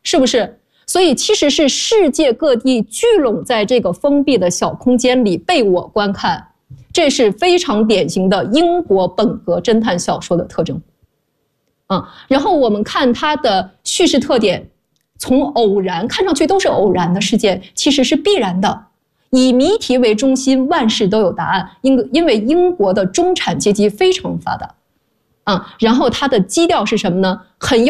是不是？所以其实是世界各地聚拢在这个封闭的小空间里被我观看，这是非常典型的英国本格侦探小说的特征。然后我们看它的叙事特点，从偶然看上去都是偶然的事件，其实是必然的。以谜题为中心，万事都有答案。因为英国的中产阶级非常发达，然后它的基调是什么呢？很